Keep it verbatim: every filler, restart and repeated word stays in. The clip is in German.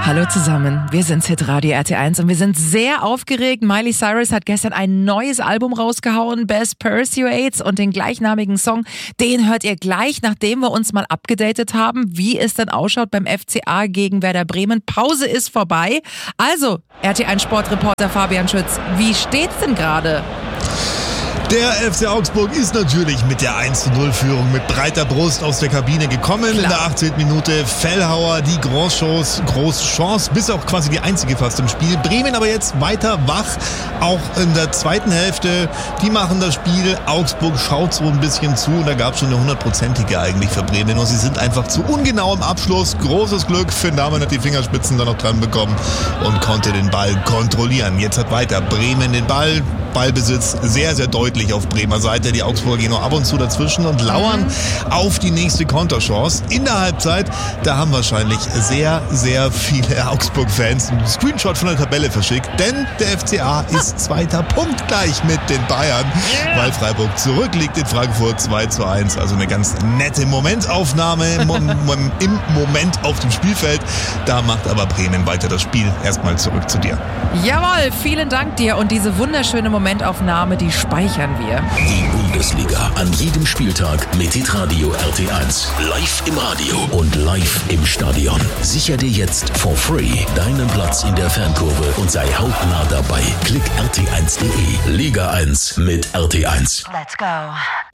Hallo zusammen, wir sind Hitradio R T eins und wir sind sehr aufgeregt. Miley Cyrus hat gestern ein neues Album rausgehauen, Best Pursuades, und den gleichnamigen Song, den hört ihr gleich, nachdem wir uns mal abgedatet haben, wie es denn ausschaut beim F C A gegen Werder Bremen. Pause ist vorbei. Also, R T eins Sportreporter Fabian Schütz, wie steht's denn gerade? Der F C Augsburg ist natürlich mit der eins zu null Führung mit breiter Brust aus der Kabine gekommen. Klar. In der achtzehnten Minute Fellhauer, die Großchance, Großchance, bis auch quasi die einzige fast im Spiel. Bremen aber jetzt weiter wach, auch in der zweiten Hälfte. Die machen das Spiel, Augsburg schaut so ein bisschen zu und da gab es schon eine hundertprozentige eigentlich für Bremen. Und sie sind einfach zu ungenau im Abschluss. Großes Glück, Finn Dahmen hat die Fingerspitzen dann noch dran bekommen und konnte den Ball kontrollieren. Jetzt hat weiter Bremen den Ball. Ballbesitz sehr, sehr deutlich auf Bremer Seite. Die Augsburger gehen noch ab und zu dazwischen und lauern auf die nächste Konterchance. In der Halbzeit, da haben wahrscheinlich sehr, sehr viele Augsburg-Fans einen Screenshot von der Tabelle verschickt, denn der F C A ist zweiter Punkt gleich mit den Bayern, weil Freiburg zurückliegt in Frankfurt zwei zu eins. Also eine ganz nette Momentaufnahme im Moment auf dem Spielfeld. Da macht aber Bremen weiter das Spiel. Erstmal zurück zu dir. Jawohl, vielen Dank dir und diese wunderschöne Momentaufnahme, die speichern wir. Die Bundesliga an jedem Spieltag mit Hitradio R T eins. Live im Radio und live im Stadion. Sicher dir jetzt for free deinen Platz in der Fankurve und sei hautnah dabei. Klick R T eins punkt de. Liga eins mit R T eins. Let's go.